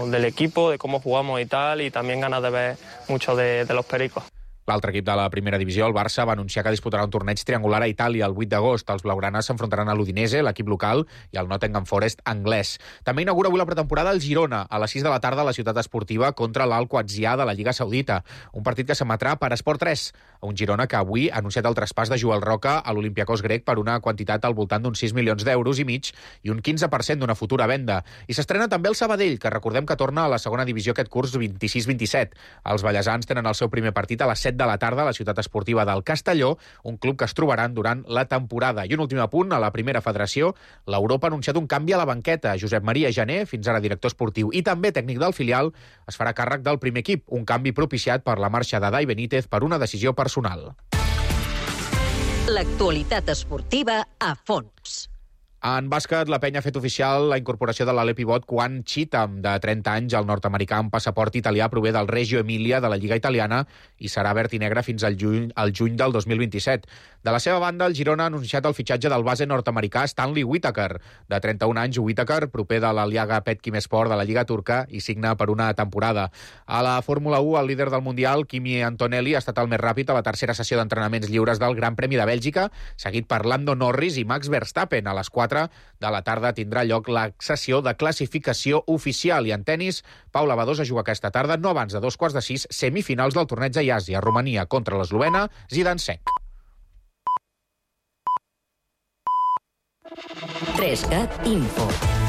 del equipo, de cómo jugamos y tal, y también ganas de ver mucho de los pericos. L'altre equip de la primera divisió, el Barça, va anunciar que disputarà un torneig triangular a Itàlia el 8 d'agost. Els blaugranes s'enfrontaran a l'Udinese, l'equip local, i el Nottingham Forest anglès. També inaugura avui la pretemporada el Girona, a les 6 de la tarda a la ciutat esportiva contra l'Al-Qadsiya de la Lliga Saudita. Un partit que s'emetrà per Esport 3. Un Girona que avui ha anunciat el traspàs de Joel Roca a l'Olympiacos grec per una quantitat al voltant d'uns 6 milions d'euros i mig i un 15% d'una futura venda. I s'estrena també el Sabadell, que recordem que torna a la segona divisió aquest curs 26-27. Els ballesans tenen el seu primer partit a les 7 de la tarda a la ciutat esportiva del Castelló, un club que es trobaran durant la temporada. I un últim apunt, a la primera federació, l'Europa ha anunciat un canvi a la banqueta. Josep Maria Jané, fins ara director esportiu i també tècnic del filial, es farà càrrec del primer equip, un canvi propiciat per la marxa de Dai Benítez per una decisió personal. L'actualitat esportiva a fons. En bàsquet, la penya ha fet oficial la incorporació de l'ale pivot Quan Cheatham, de 30 anys, el nord-americà amb passaport italià, prové del Reggio Emilia de la Lliga italiana i serà verd i negre fins al juny del 2027. De la seva banda, el Girona ha anunciat el fitxatge del base nord-americà Stanley Whittaker. De 31 anys, Whittaker, proper de l'Aliaga Petkim Sport de la Lliga turca i signa per una temporada. A la Fórmula 1, el líder del Mundial, Kimi Antonelli, ha estat el més ràpid a la tercera sessió d'entrenaments lliures del Gran Premi de Bèlgica, seguit per Lando Norris i Max Verstappen. A les 4 de la tarda tindrà lloc la sessió de classificació oficial. I en tenis, Paula Badosa juga aquesta tarda, no abans de 2:15, semifinals del torneig a Àsia, Romania contra l'eslovena Zidansek. 3cat Info.